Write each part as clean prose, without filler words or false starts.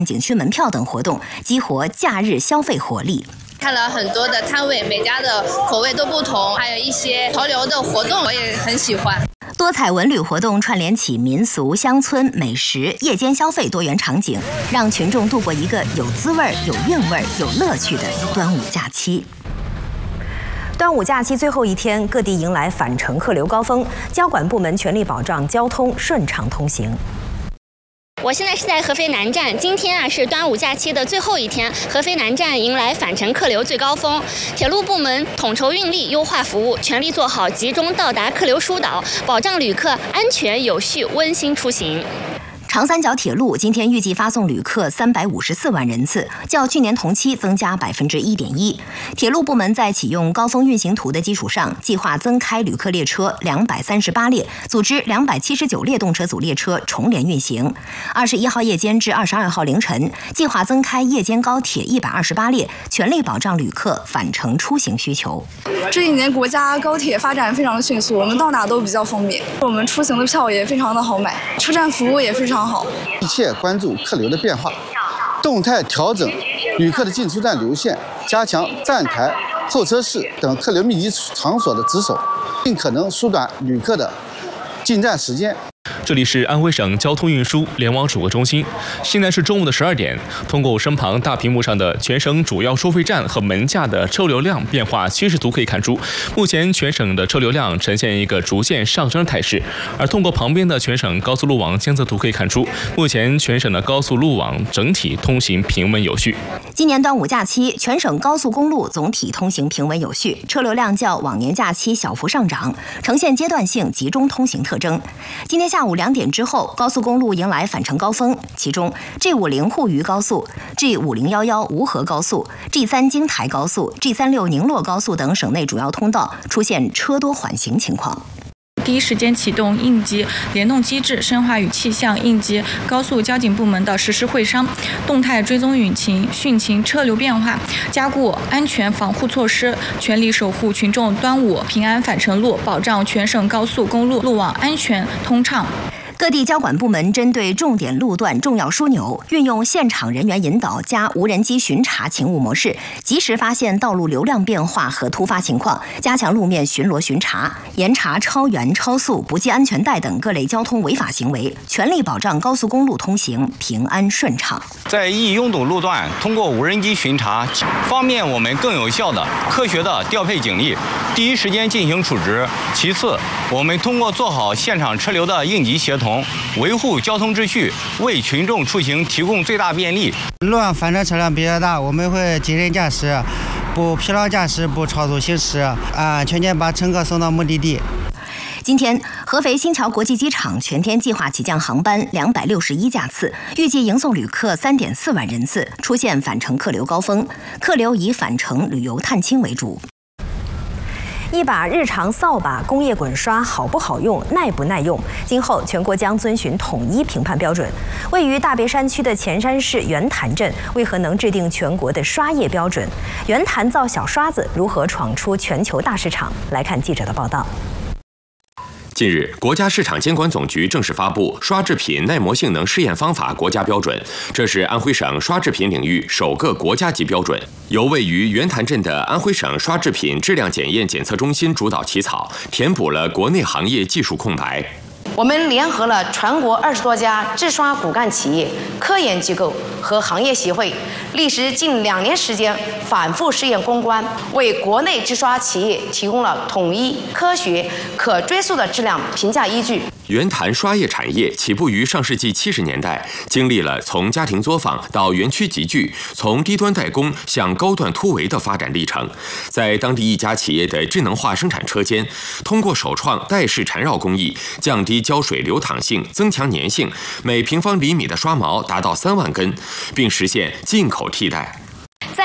景区门票等活动，激活假日消费活力。 看了很多的摊位，每家的口味都不同，还有一些潮流的活动，我也很喜欢。 多彩文旅活动串联起民俗、乡村美食、夜间消费多元场景，让群众度过一个有滋味、有韵味、有乐趣的端午假期。端午假期最后一天，各地迎来返程客流高峰，交管部门全力保障交通顺畅通行。 我现在是在合肥南站，今天是端午假期的最后一天，合肥南站迎来返程客流最高峰。铁路部门统筹运力，优化服务，全力做好集中到达客流疏导，保障旅客安全有序、温馨出行。 长三角铁路今天预计发送旅客354万人次，较去年同期增加1.1%。铁路部门在启用高峰运行图的基础上，计划增开旅客列车238列，组织279列动车组列车重联运行。21号夜间至22号凌晨，计划增开夜间高铁128列，全力保障旅客返程出行需求。 这一年国家高铁发展非常的迅速，我们到哪都比较方便，我们出行的票也非常的好买，车站服务也非常好。 密切关注客流的变化，动态调整旅客的进出站流线，加强站台、候车室等客流密集场所的值守，尽可能缩短旅客的进站时间。 这里是安徽省交通运输联网主播中心，现在是中午的12点。通过身旁大屏幕上的全省主要收费站和门架的车流量变化趋势图可以看出，目前全省的车流量呈现一个逐渐上升的态势。而通过旁边的全省高速路网监测图可以看出，目前全省的高速路网整体通行平稳有序。 今年端午假期，全省高速公路总体通行平稳有序，车流量较往年假期小幅上涨，呈现阶段性集中通行特征。今天下午2点之后，高速公路迎来返程高峰，其中 G50 沪渝高速、G5011吴河高速、G3京台高速、G36宁洛高速等省内主要通道出现车多缓行情况。 第一时间启动应急联动机制，深化与气象、应急、高速交警部门的实时会商，动态追踪舆情、汛情、车流变化，加固安全防护措施，全力守护群众端午平安返程路，保障全省高速公路路网安全通畅。 各地交管部门针对重点路段重要枢纽，运用现场人员引导加无人机巡查勤务模式，及时发现道路流量变化和突发情况，加强路面巡逻巡查，严查超员、超速、不系安全带等各类交通违法行为，全力保障高速公路通行平安顺畅。 在易拥堵路段，通过无人机巡查，方便我们更有效的、科学的调配警力，第一时间进行处置。其次，我们通过做好现场车流的应急协同，维护交通秩序，为群众出行提供最大便利。 路上翻车车辆比较大，我们会谨慎驾驶，不疲劳驾驶，不超速行驶，全天把乘客送到目的地。 今天，合肥新桥国际机场全天计划起降航班261架次，预计迎送旅客3.4万人次，出现返程客流高峰，客流以返程旅游探亲为主。一把日常扫把工业滚刷好不好用、耐不耐用？今后全国将遵循统一评判标准。位于大别山区的前山市袁潭镇，为何能制定全国的刷业标准？袁潭造小刷子如何闯出全球大市场？来看记者的报道。 近日，国家市场监管总局正式发布刷制品耐磨性能试验方法国家标准，这是安徽省刷制品领域首个国家级标准，由位于袁潭镇的安徽省刷制品质量检验检测中心主导起草，填补了国内行业技术空白。 我们联合了全国20多家制刷骨干企业、科研机构和行业协会，历时近2年时间反复试验攻关，为国内制刷企业提供了统一、科学、可追溯的质量评价依据。 袁潭刷业产业起步于上世纪70年代，经历了从家庭作坊到园区集聚，从低端代工向高端突围的发展历程。在当地一家企业的智能化生产车间，通过首创带式缠绕工艺，降低胶水流淌性，增强粘性，每平方厘米的刷毛达到3万根，并实现进口替代。 在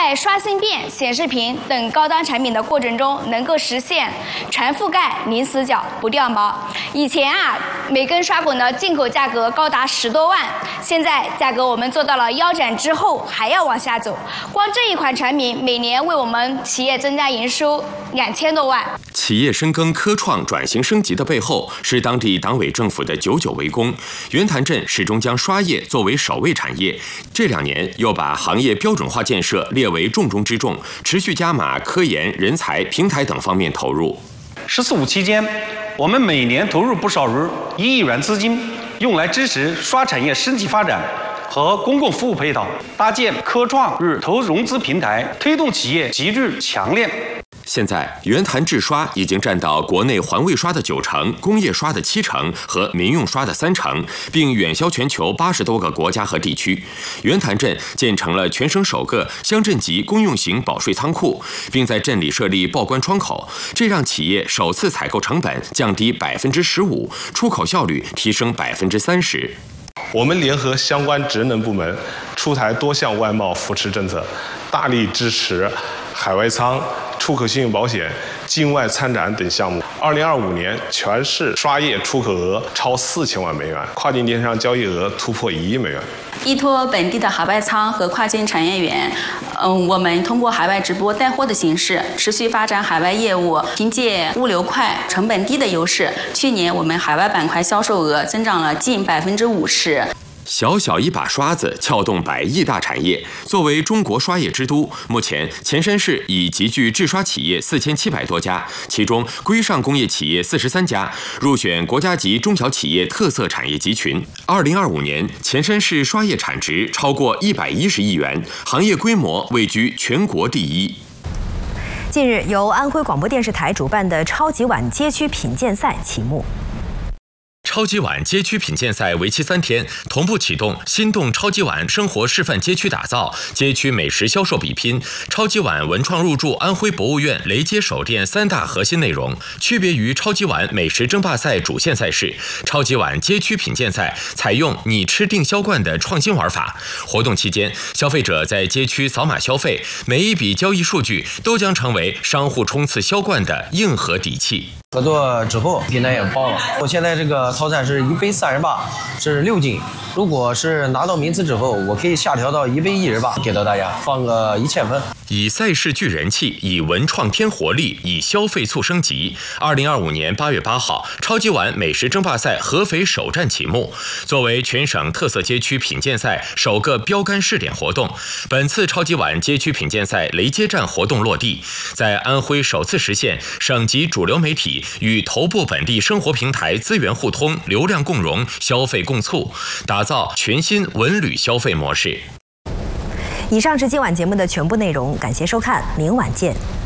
在刷芯片、显示屏等高端产品的过程中，能够实现全覆盖、零死角、不掉毛。以前每根刷滚的进口价格高达10多万，现在价格我们做到了腰斩之后还要往下走。光这一款产品每年为我们企业增加营收2000多万。 企业深耕科创转型升级的背后，是当地党委政府的久久围攻。袁潭镇始终将刷业作为首位产业，这2年又把行业标准化建设列为重中之重，持续加码科研、人才、平台等方面投入。 “14五”期间，我们每年投入不少于1亿元资金，用来支持刷产业升级发展和公共服务配套，搭建科创与投融资平台，推动企业集聚强链。 现在，袁潭制刷已经占到国内环卫刷的90%、工业刷的70%和民用刷的30%，并远销全球80多个国家和地区。袁潭镇建成了全省首个乡镇级公用型保税仓库，并在镇里设立报关窗口，这让企业首次采购成本降低15%，出口效率提升30%。 我们联合相关职能部门出台多项外贸扶持政策，大力支持海外仓、出口信用保险、境外参展等项目。2025年，全市刷业出口额超4000万美元，跨境电商交易额突破1亿美元。 依托本地的海外仓和跨境产业园，我们通过海外直播带货的形式，持续发展海外业务。凭借物流快、成本低的优势，去年我们海外板块销售额增长了近50%。 小小一把刷子撬动100亿大产业。作为中国刷业之都，目前前山市已集聚制刷企业4700多家，其中规上工业企业43家，入选国家级中小企业特色产业集群。2025年，前山市刷业产值超过110亿元，行业规模位居全国第1。 近日，由安徽广播电视台主办的超级碗街区品鉴赛启幕。 超级碗街区品鉴赛为期3天，同步启动心动超级碗生活示范街区打造、街区美食销售比拼、超级碗文创入驻安徽博物院雷街首店3大核心内容。区别于超级碗美食争霸赛主线赛事，超级碗街区品鉴赛采用你吃定销冠的创新玩法。活动期间，消费者在街区扫码消费，每一笔交易数据都将成为商户冲刺销冠的硬核底气。 合作之后，平台也报了。我现在这个套餐是1杯38，是6斤。如果是拿到名次之后，我可以下调到1杯18，给到大家放个1000份。 以赛事聚人气，以文创添活力，以消费促升级。2025年8月8号，超级碗美食争霸赛合肥首站启幕。作为全省特色街区品鉴赛首个标杆试点活动，本次超级碗街区品鉴赛雷街站活动落地，在安徽首次实现省级主流媒体与头部本地生活平台资源互通、流量共融、消费共促，打造全新文旅消费模式。 以上是今晚节目的全部内容，感谢收看，明晚见。